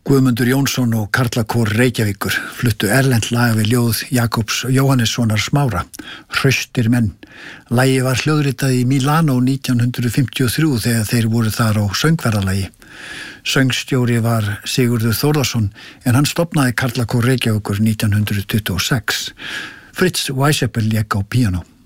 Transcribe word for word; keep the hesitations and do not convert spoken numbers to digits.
Guðmundur Jónsson og Karlakór Reykjavíkur fluttu erlent lag við ljóð Jakobs Jóhannessonar Smára, Hraustir menn. Lagið var hljóðritað í Milano nítján hundruð fimmtíu og þrjú þegar þeir voru þar á söngferðalagi. Söngstjóri var Sigurður Þórðarsson en hann stofnaði Karlakór Reykjavíkur nítján hundruð tuttugu og sex. Fritz Weisseppel lék á píanó.